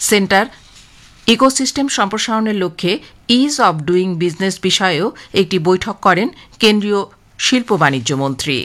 Centre ecosystem সম্প্রসারণের লক্ষ্যে ease of doing business বিষয়েও একটি বৈঠক করেন কেন্দ্রীয় শিল্প বাণিজ্য মন্ত্রী।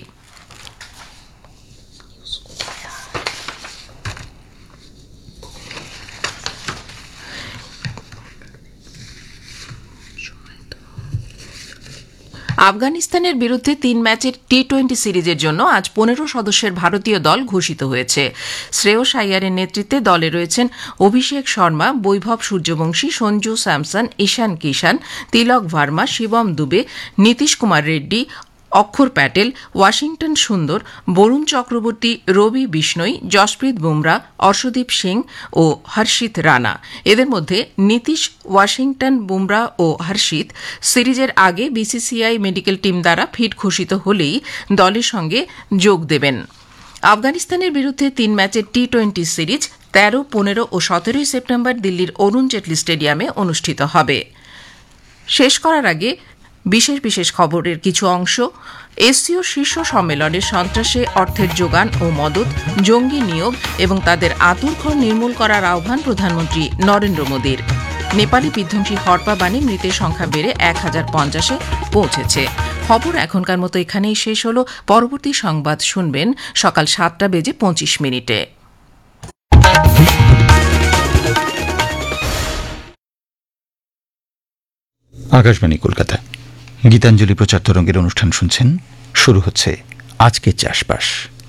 আফগানিস্তানের বিরুদ্ধে ৩ ম্যাচের টি-20 সিরিজের জন্য আজ ১৫ সদস্যের ভারতীয় দল ঘোষিত হয়েছে। শ্রেয়স আইয়ারের নেতৃত্বে দলে রয়েছেন অভিষেক শর্মা, বৈভব সূর্যবংশী, সঞ্জু স্যামসন, ঈশান কিষান, তিলক ভার্মা, শিবম দুবে, নীতিশ কুমার রেড্ডি, অক্ষর প্যাটেল, ওয়াশিংটন সুন্দর, বরুণ চক্রবর্তী, রবি বিষ্ণই, জসপ্রীত বুমরা, অর্শদীপ সিং ও হর্ষিত রানা। এদের মধ্যে নীতিশ, ওয়াশিংটন, বুমরা ও হর্ষিত সিরিজের আগে বিসিসিআই মেডিকেল টিম দ্বারা ফিট ঘোষিত হলেই দলের সঙ্গে যোগ দেবেন। আফগানিস্তানের বিরুদ্ধে ৩ ম্যাচের টি-20 সিরিজ ১৩, ১৫ ও ১৭ সেপ্টেম্বর দিল্লির অরুণ জেটলি স্টেডিয়ামে অনুষ্ঠিত হবে। শেষ করার আগে বিশেষ বিশেষ খবরের কিছু অংশ। এসসিও শীর্ষ সম্মেলনে সন্ত্রাসে অর্থের যোগান ও মদত, জঙ্গি নিয়োগ এবং তাদের আতুরঘর নির্মূল করার আহ্বান প্রধানমন্ত্রী নরেন্দ্র মোদীর। নেপালে বিধ্বংসী হরপা বাণে মৃতের সংখ্যা বেড়ে ১,০৫০-এ পৌঁছেছে। খবর এখনকার মতো এখানেই শেষ হল। পরবর্তী সংবাদ শুনবেন সকাল ৭:২৫। আকাশবাণী কলকাতা, গীতাঞ্জলি প্রচার তরঙ্গের অনুষ্ঠান শুনছেন। শুরু হচ্ছে আজকের চাষবাস।